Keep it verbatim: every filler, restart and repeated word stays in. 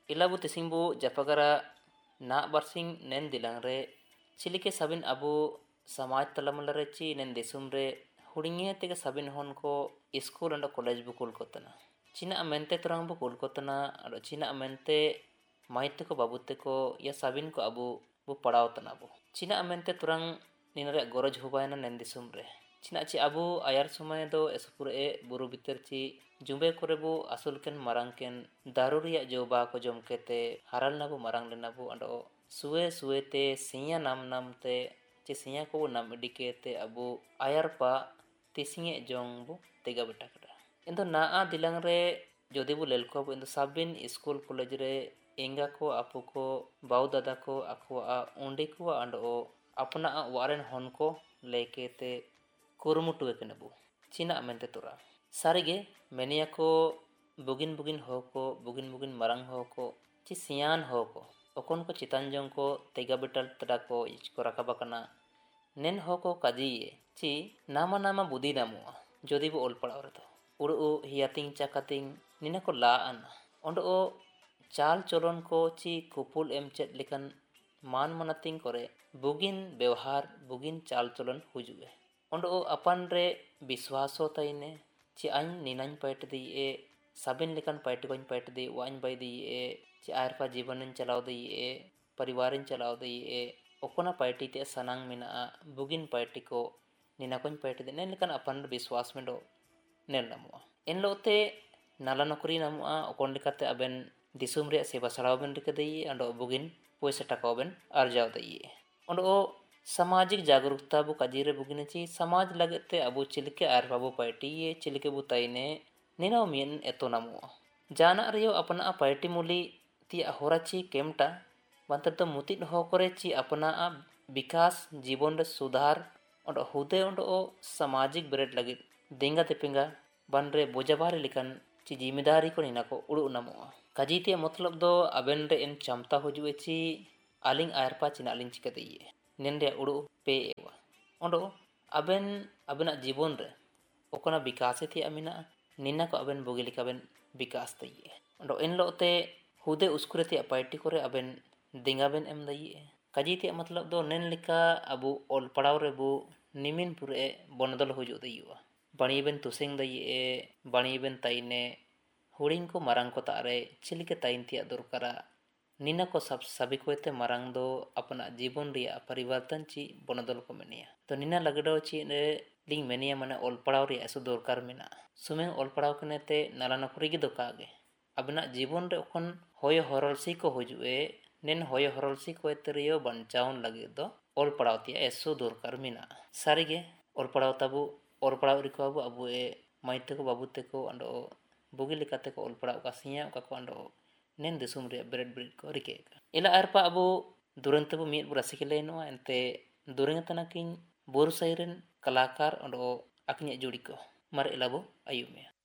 Ilabu tisimbu japagara na barsing nen dilang re chilike sabin abu samaj talamala chi nen desum re hudinge tege sabin hon ko school and college bu kul kotana china amente turang bu kul kotana ado china amente maite ko babute ko ya sabin ko abu bu padaw tana bu china amente turang ninare goroj hubayna nen desum re china chi abu ayar sumay do esupur e buru biter chi jumbe kore bu asul ken marang ken daruriya joba ko jom kete haral nabu marang lenabu ando suwe suwe te sinya nam nam te ci sinya ko nam idikete abu ayar pa tisinge jong bu tega beta kada endo naa dilang re jodi bu lelko bu endo sabin school college re enga ko apu ko bau dada ko aku a undi ko ando apna waren hon ko lekete kurumutu ekene bu china amente tura sarige menia ko bugin bugin hoko bugin bugin marang hoko ci sian hoko okon ko chitan jong ko tega betal tada ko ichko rakabakana nen hoko kajiye ci nama nama budi namua jodi bu ol padaw reto uru hiating chakating nina ko la ana ondo o chal cholon ko ci kupul em chet likan मान मनातिंग करे बुगिन व्यवहार बुगिन चाल चलन हुजुए Ondo अपन रे विश्वासो तइने ची आइन निनाइन PAT दी ए साबिन लेकन PAT going PAT the wine by the ए ची आयरपा जीवनन चलाव दी ए परिवारन चलाव दी ए ओकोना पैटी ते सनांग मिना बुगिन पैटी को निना कोइन पैट दी ने लेकन अपन विश्वास में दो नेल नमुआ इन लोते नाला नौकरी नमुआ ओकोन लेकाते अबेन दिसुम रे सेवा सराव बेन रिक दी अंडो बुगिन पैसा टाका बेन अर्जाव दी ओंडो सामाजिक जागरूकता बु काजीरे बुगिने ची समाज लगते अबु चिलके आर बाबू पार्टी ये चिलके बु ताइने निना मियन एतो नमु जाना रियो अपना पार्टी मुली ती होराची केमटा बंतर तो मुतित हो करे ची अपना विकास जीवन रे सुधार और हुदे ओंडो सामाजिक ब्रेड लगे देंगा तेपिंगा बनरे बोझाबारी लिकन ची जिम्मेदारी को निना को उड़ु नमु काजीते मतलब दो अबेन रे इन चमता हुजुए ची आलिंग आयरपा चिना आलिंग चिकते ये नेंडे उड़ु पे एवा ओंडो अबेन अबेना जीवन रे ओकना विकास थी अमिना निना को अबेन बोगिली काबेन विकास तइए ओंडो इन लोते हुदे उसकुरे थी पार्टी करे अबेन दिंगाबेन एम दइए काजीते मतलब दो नेन लिका अबु ओल पड़ाव रे बु निमिन पुरे बनदल हुजु दइवा बणीबेन तुसिंग दइए बणीबेन ताइने हुडिंग को मारंग को तारे चिलिके ताइन तिया दरकारा निना को सब सभी को ते मरंग दो अपना जीवन रिया परिवर्तन ची बनदल को मेनिया तो निना लगडो ची ने लिंग मेनिया माने ओल पड़ाव रिया ऐसो दरकार मेना सुमे ओल पड़ाव कने ते नाला नौकरी गी दोकागे अपना जीवन रे ओखन होय हरलसी को हुजुए नेन होय हरलसी को तेरियो बंचाउन लगे दो ओल पड़ाव तिया ऐसो दरकार मेना सारिगे ओल पड़ाव तबु ओल पड़ाव रिको अबु अबु ए माइते को बाबूते को अंडो बुगी लिकाते को ओल पड़ाव का सिया का को अंडो नेन दिसुम रे ब्रेड ब्रेड को रिके इला आरपा अबु दुरंत बु मीत बुरासी के लेनो एंते दुरंग तना किन बोर साइरन कलाकार ओंडो अकन्या जुड़ी को मर इलाबो आयु में